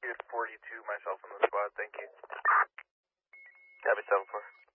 Latitude 42, myself in the squad, thank you. Copy 7-4.